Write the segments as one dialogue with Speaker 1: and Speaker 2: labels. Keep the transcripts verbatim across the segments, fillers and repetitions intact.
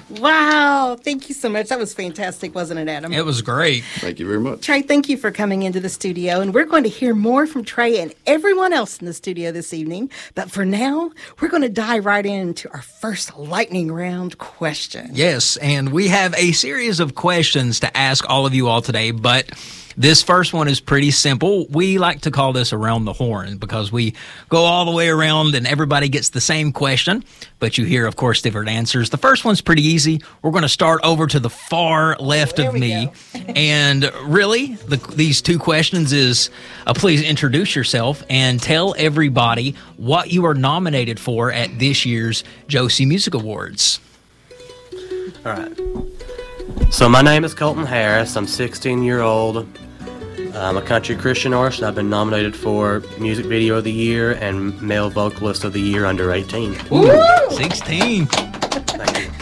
Speaker 1: Wow. Thank you so much. That was fantastic, wasn't it, Adam?
Speaker 2: It was great.
Speaker 3: Thank you very much.
Speaker 1: Trey, thank you for coming into the studio. And we're going to hear more from Trey and everyone else in the studio this evening. But for now, we're going to dive right into our first lightning round question.
Speaker 2: Yes, and we have a series of questions to ask all of you all today, but this first one is pretty simple. We like to call this around the horn because we go all the way around and everybody gets the same question, but you hear, of course, different answers. The first one's pretty easy. We're going to start over to the far left
Speaker 1: oh,
Speaker 2: of me. And really, the, these two questions is, uh, please introduce yourself and tell everybody what you are nominated for at this year's Josie Music Awards.
Speaker 4: All right. So my name is Colton Harris. I'm sixteen-year-old. I'm a country Christian artist. I've been nominated for Music Video of the Year and Male Vocalist of the Year under eighteen.
Speaker 2: Ooh, sixteen.
Speaker 4: Thank you.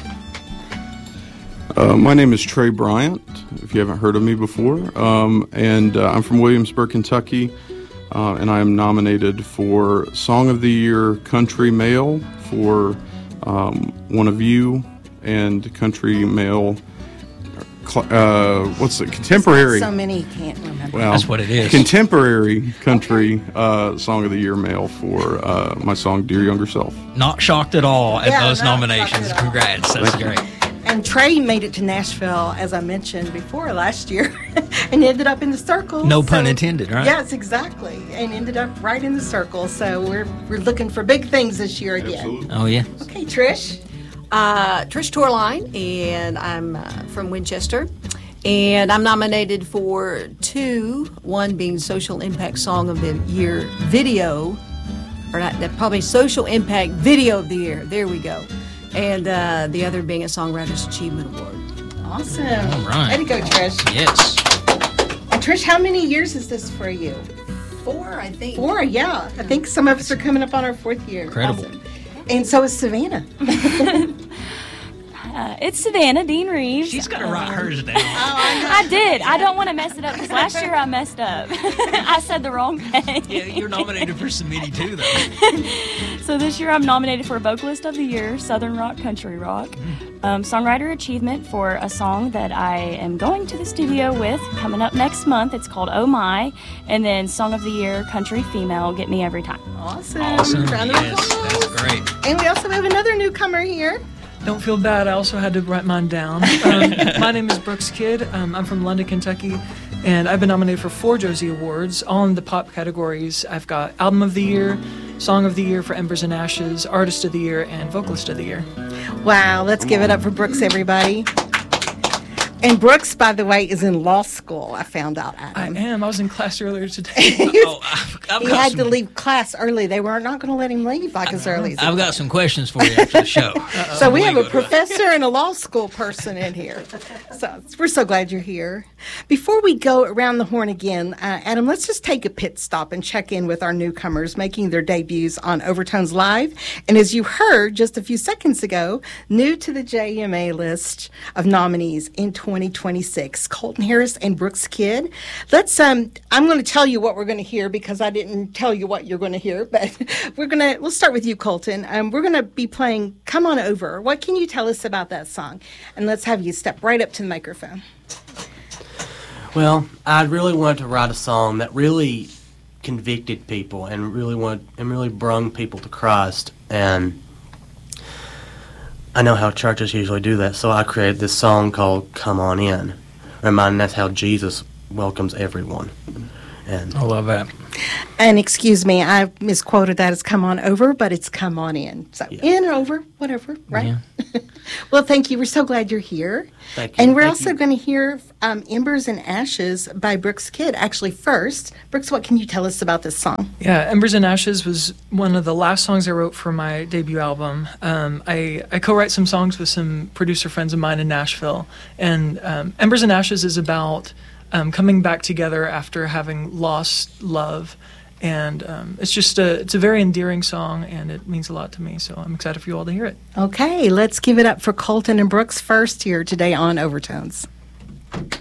Speaker 3: Uh, my name is Trey Bryant, if you haven't heard of me before. Um, and uh, I'm from Williamsburg, Kentucky. Uh, and I am nominated for Song of the Year Country Male for um, One of You and Country Male... Uh, what's it? Contemporary.
Speaker 1: So many can't remember.
Speaker 3: Well,
Speaker 2: that's what it is.
Speaker 3: Contemporary country uh, song of the year male for uh, my song "Dear Younger Self."
Speaker 2: Not shocked at all at
Speaker 1: Yeah,
Speaker 2: those
Speaker 1: not
Speaker 2: nominations.
Speaker 1: shocked at all.
Speaker 2: Congrats. That's
Speaker 3: Thank you.
Speaker 2: great.
Speaker 1: And Trey made it to Nashville, as I mentioned before, last year, and ended up in the circle.
Speaker 2: No
Speaker 1: so-
Speaker 2: pun intended, right?
Speaker 1: Yes, exactly, and ended up right in the circle. So we're we're looking for big things this year again.
Speaker 3: Absolutely.
Speaker 2: Oh yeah.
Speaker 1: Okay, Trish.
Speaker 5: Uh, Trish Torline, and I'm uh, from Winchester. And I'm nominated for two, one being Social Impact Song of the Year video, or not, that probably Social Impact Video of the Year. There we go. And uh, the other being a Songwriters Achievement Award.
Speaker 1: Awesome.
Speaker 2: All right.
Speaker 1: Way to go, Trish.
Speaker 2: Yes.
Speaker 1: And Trish, how many years is this for you?
Speaker 5: Four, I think.
Speaker 1: Four, yeah. I think some of us are coming up on our fourth year.
Speaker 2: Incredible.
Speaker 1: Awesome. And so is Savannah.
Speaker 6: Uh, it's Savannah Dean Reeves.
Speaker 2: She's got to write
Speaker 6: Um,
Speaker 2: hers down.
Speaker 6: I did. I don't want to mess it up because last year I messed up. I said the wrong thing.
Speaker 2: Yeah, you're nominated for some many too, though.
Speaker 6: So this year I'm nominated for Vocalist of the Year, Southern Rock, Country Rock. Um, Songwriter Achievement for a song that I am going to the studio with coming up next month. It's called Oh My. And then Song of the Year, Country Female, Get Me Every Time.
Speaker 1: Awesome.
Speaker 2: Awesome.
Speaker 1: Round of
Speaker 2: Yes,
Speaker 1: applause.
Speaker 2: that's great.
Speaker 1: And we also have another newcomer here.
Speaker 7: Don't feel bad. I also had to write mine down. Um, my name is Brooks Kidd. Um, I'm from London, Kentucky, and I've been nominated for four Josie Awards, all in the pop categories. I've got Album of the Year, Song of the Year for Embers and Ashes, Artist of the Year, and Vocalist of the Year.
Speaker 1: Wow, let's give it up for Brooks, everybody. And Brooks, by the way, is in law school, I found out,
Speaker 7: I
Speaker 1: Adam.
Speaker 7: am. I was in class earlier today.
Speaker 2: Oh, I've, I've
Speaker 1: He
Speaker 2: got
Speaker 1: had
Speaker 2: some,
Speaker 1: to leave class early. They were not going to let him leave like as early as he
Speaker 2: I've got some questions for you after the show.
Speaker 1: So we
Speaker 2: Before
Speaker 1: have
Speaker 2: go
Speaker 1: a
Speaker 2: to it.
Speaker 1: professor and a law school person in here. So we're so glad you're here. Before we go around the horn again, uh, Adam, let's just take a pit stop and check in with our newcomers making their debuts on Overtones Live. And as you heard just a few seconds ago, new to the J M A list of nominees in twenty twenty-six, Colton Harris and Brooks Kidd. Let's. Um, I'm going to tell you what we're going to hear because I didn't tell you what you're going to hear. But we're going to. We'll start with you, Colton. Um, we're going to be playing "Come On Over." What can you tell us about that song? And let's have you step right up to the microphone.
Speaker 4: Well, I really wanted to write a song that really convicted people and really wanted, and really brung people to Christ. And I know how churches usually do that, so I created this song called "Come On In," reminding us how Jesus welcomes everyone. And
Speaker 2: I love that.
Speaker 1: And excuse me, I misquoted that as "come on over," but it's "come on in." So
Speaker 4: Yeah.
Speaker 1: in or over, whatever, right? Well, thank you. We're so glad you're here.
Speaker 4: Thank you.
Speaker 1: And we're
Speaker 4: Thank
Speaker 1: also
Speaker 4: you.
Speaker 1: going to hear um, "Embers and Ashes" by Brooks Kidd. Actually, first, Brooks, what can you tell us about this song?
Speaker 7: Yeah, Embers and Ashes was one of the last songs I wrote for my debut album. Um, I, I co-write some songs with some producer friends of mine in Nashville. And um, Embers and Ashes is about um, coming back together after having lost love. And um, it's just a, it's a very endearing song, and it means a lot to me. So I'm excited for you all to hear it.
Speaker 1: Okay, let's give it up for Colton and Brooks first here today on Overtones.